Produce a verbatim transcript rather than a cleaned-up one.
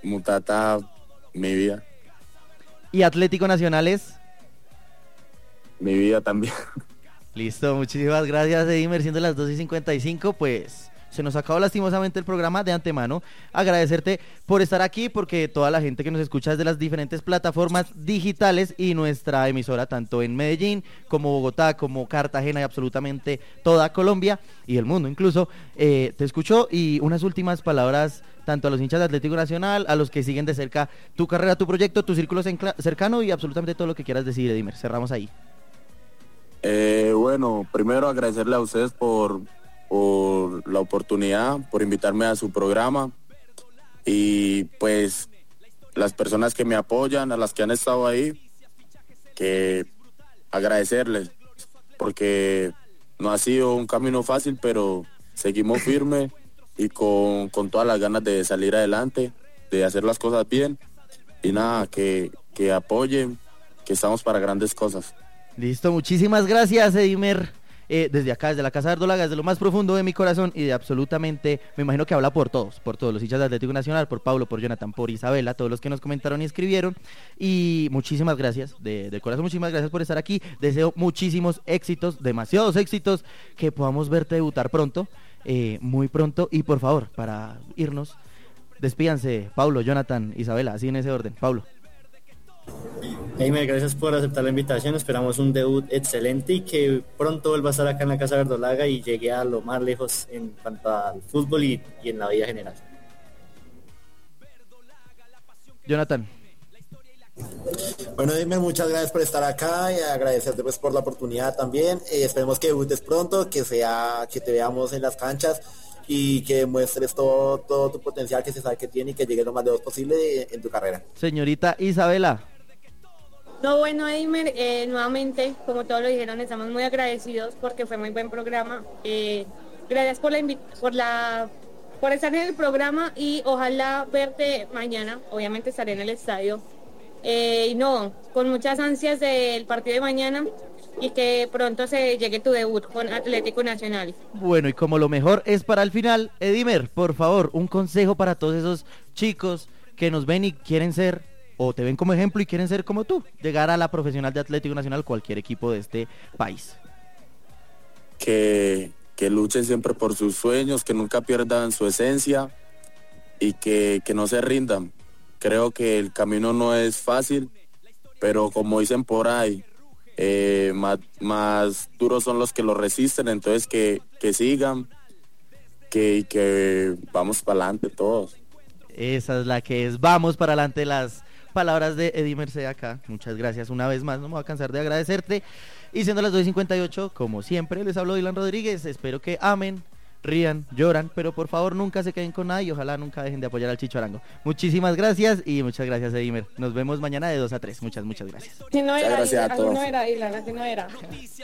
Mutata, mi vida. ¿Y Atlético Nacional es? Mi vida también. Listo, muchísimas gracias, Edimer. Siendo las dos y cincuenta y cinco, pues se nos acabó lastimosamente el programa. De antemano, agradecerte por estar aquí, porque toda la gente que nos escucha desde las diferentes plataformas digitales y nuestra emisora, tanto en Medellín como Bogotá, como Cartagena y absolutamente toda Colombia y el mundo incluso, eh, te escuchó. Y unas últimas palabras tanto a los hinchas de Atlético Nacional, a los que siguen de cerca tu carrera, tu proyecto, tu círculo cercano y absolutamente todo lo que quieras decir, Edimer. Cerramos ahí. Eh, bueno, primero agradecerle a ustedes por, por la oportunidad, por invitarme a su programa y pues las personas que me apoyan, a las que han estado ahí, que agradecerles porque no ha sido un camino fácil, pero seguimos firmes y con, con todas las ganas de salir adelante, de hacer las cosas bien y nada, que, que apoyen, que estamos para grandes cosas. Listo, muchísimas gracias, Edimer. Eh, desde acá, desde la Casa Verdolaga, desde lo más profundo de mi corazón y de absolutamente, me imagino que habla por todos, por todos los hinchas de Atlético Nacional, por Pablo, por Jonathan, por Isabela, todos los que nos comentaron y escribieron. Y muchísimas gracias, de, de corazón, muchísimas gracias por estar aquí. Deseo muchísimos éxitos, demasiados éxitos, que podamos verte debutar pronto, eh, muy pronto. Y por favor, para irnos, despídanse, Pablo, Jonathan, Isabela, así en ese orden. Pablo. Jaime, gracias por aceptar la invitación. Esperamos un debut excelente y que pronto vuelva a estar acá en la Casa Verdolaga y llegue a lo más lejos en cuanto al fútbol y, y en la vida general. Jonathan. Bueno, Jaime, muchas gracias por estar acá y agradecerte pues por la oportunidad también. Eh, esperemos que debutes pronto, que sea, que te veamos en las canchas y que muestres todo, todo tu potencial que se sabe que tiene y que llegue lo más lejos posible en tu carrera. Señorita Isabela. No, bueno, Edimer, eh, nuevamente, como todos lo dijeron, estamos muy agradecidos porque fue muy buen programa. Eh, gracias por la, invi- por la por estar en el programa y ojalá verte mañana. Obviamente estaré en el estadio. Eh, y no, con muchas ansias del partido de mañana y que pronto se llegue tu debut con Atlético Nacional. Bueno, y como lo mejor es para el final, Edimer, por favor, un consejo para todos esos chicos que nos ven y quieren ser, o te ven como ejemplo y quieren ser como tú, llegar a la profesional de Atlético Nacional, cualquier equipo de este país. Que, que luchen siempre por sus sueños, que nunca pierdan su esencia y que, que no se rindan. Creo que el camino no es fácil, pero como dicen por ahí, eh, más, más duros son los que lo resisten, entonces que, que sigan, que, que vamos para adelante todos. Esa es la que es, vamos para adelante, las palabras de Edimer C. acá. Muchas gracias una vez más, no me voy a cansar de agradecerte. Y siendo las dos y cincuenta y ocho, como siempre, les hablo Dylan Rodríguez. Espero que amen, rían, lloran, pero por favor nunca se queden con nada y ojalá nunca dejen de apoyar al Chicho Arango. Muchísimas gracias y muchas gracias, Edimer. Nos vemos mañana de dos a tres. Muchas, muchas gracias. Si no era, Muchas gracias a así todos. no era, Dylan, así no era.